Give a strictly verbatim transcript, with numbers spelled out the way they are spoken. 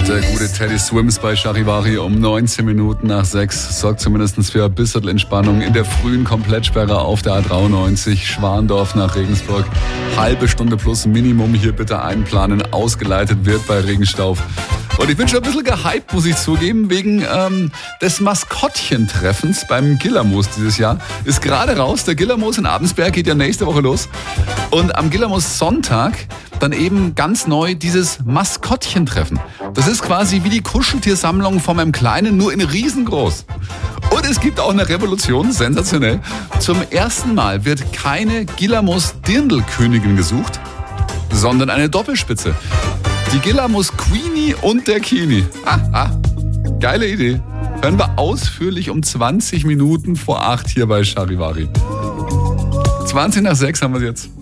Der gute Teddy Swims bei Charivari um neunzehn Minuten nach sechs sorgt zumindest für ein bisschen Entspannung in der frühen Komplettsperre auf der A dreiundneunzig Schwandorf nach Regensburg. Halbe Stunde plus Minimum hier bitte einplanen. Ausgeleitet wird bei Regenstauf. Und ich bin schon ein bisschen gehypt, muss ich zugeben, wegen ähm, des Maskottchentreffens beim Gillermoos dieses Jahr. Ist gerade raus, der Gillermoos in Abensberg geht ja nächste Woche los. Und am Gillermoos Sonntag dann eben ganz neu dieses Maskottchentreffen. Das ist quasi wie die Kuscheltiersammlung von meinem Kleinen, nur in riesengroß. Und es gibt auch eine Revolution, sensationell. Zum ersten Mal wird keine Gillermoos-Dirndl-Königin gesucht, sondern eine Doppelspitze. Die Gillermoos Queenie und der Kini. Ah, ah, geile Idee. Hören wir ausführlich um zwanzig Minuten vor acht hier bei Charivari. zwanzig nach sechs haben wir jetzt.